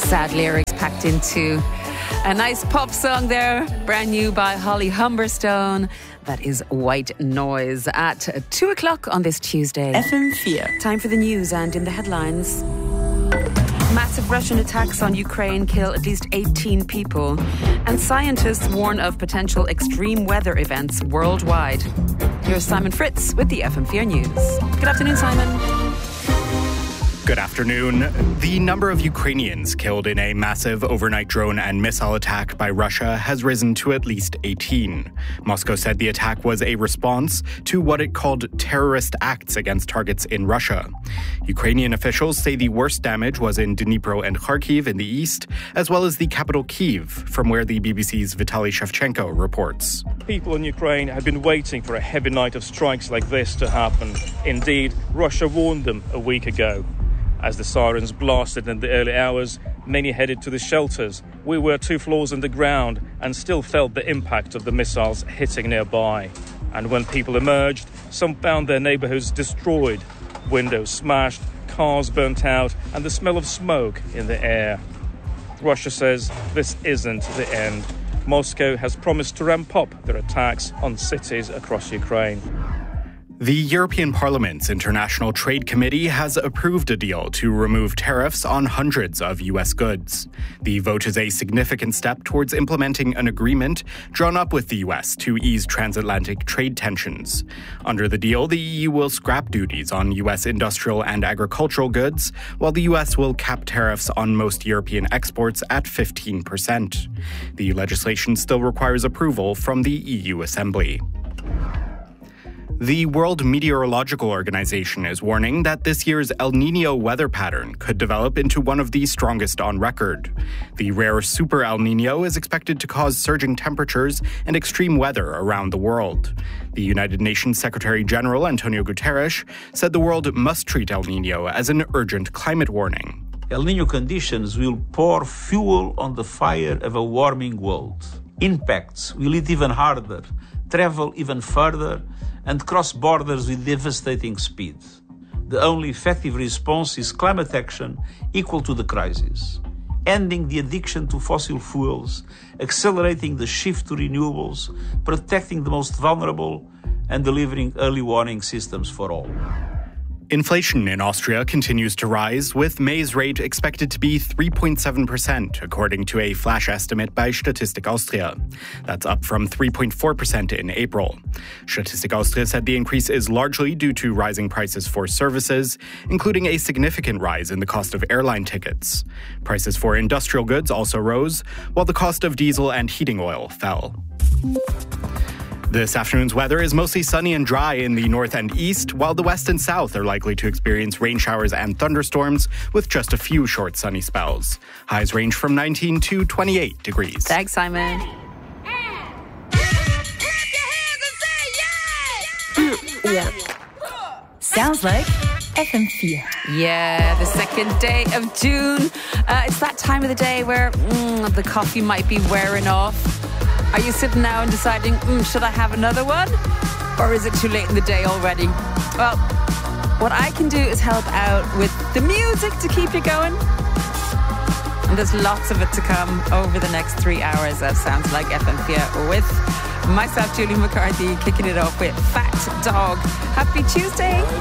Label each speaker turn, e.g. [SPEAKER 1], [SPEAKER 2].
[SPEAKER 1] sad lyrics packed into a nice pop song there, brand new by Holly Humberstone. That is White Noise at 2 o'clock on this Tuesday.
[SPEAKER 2] FM4.
[SPEAKER 1] Time for the news, and in the headlines, massive Russian attacks on Ukraine kill at least 18 people, and scientists warn of potential extreme weather events worldwide. Here's Simon Fritz with the FM4 News. Good afternoon, Simon.
[SPEAKER 3] Good afternoon. The number of Ukrainians killed in a massive overnight drone and missile attack by Russia has risen to at least 18. Moscow said the attack was a response to what it called terrorist acts against targets in Russia. Ukrainian officials say the worst damage was in Dnipro and Kharkiv in the east, as well as the capital Kyiv, from where the BBC's Vitaly Shevchenko reports.
[SPEAKER 4] People in Ukraine had been waiting for a heavy night of strikes like this to happen. Indeed, Russia warned them a week ago. As the sirens blasted in the early hours, many headed to the shelters. We were 2 floors underground and still felt the impact of the missiles hitting nearby. And when people emerged, some found their neighborhoods destroyed, windows smashed, cars burnt out, and the smell of smoke in the air. Russia says this isn't the end. Moscow has promised to ramp up their attacks on cities across Ukraine.
[SPEAKER 3] The European Parliament's International Trade Committee has approved a deal to remove tariffs on hundreds of U.S. goods. The vote is a significant step towards implementing an agreement drawn up with the U.S. to ease transatlantic trade tensions. Under the deal, the EU will scrap duties on U.S. industrial and agricultural goods, while the U.S. will cap tariffs on most European exports at 15%. The legislation still requires approval from the EU Assembly. The World Meteorological Organization is warning that this year's El Niño weather pattern could develop into one of the strongest on record. The rare Super El Niño is expected to cause surging temperatures and extreme weather around the world. The United Nations Secretary General Antonio Guterres said the world must treat El Niño as an urgent climate warning.
[SPEAKER 5] El Niño conditions will pour fuel on the fire of a warming world. Impacts will hit even harder, travel even further, and cross borders with devastating speed. The only effective response is climate action equal to the crisis, ending the addiction to fossil fuels, accelerating the shift to renewables, protecting the most vulnerable, and delivering early warning systems for all.
[SPEAKER 3] Inflation in Austria continues to rise, with May's rate expected to be 3.7%, according to a flash estimate by Statistik Austria. That's up from 3.4% in April. Statistik Austria said the increase is largely due to rising prices for services, including a significant rise in the cost of airline tickets. Prices for industrial goods also rose, while the cost of diesel and heating oil fell. This afternoon's weather is mostly sunny and dry in the north and east, while the west and south are likely to experience rain showers and thunderstorms with just a few short sunny spells. Highs range from 19 to 28 degrees.
[SPEAKER 1] Thanks, Simon.
[SPEAKER 2] Yeah. Sounds like FM4.
[SPEAKER 1] Yeah, the second day of June. It's that time of the day where the coffee might be wearing off. Are you sitting now and deciding, should I have another one? Or is it too late in the day already? Well, what I can do is help out with the music to keep you going. And there's lots of it to come over the next 3 hours. That sounds like FM4 with myself, Julie McCarthy, kicking it off with Fat Dog. Happy Tuesday.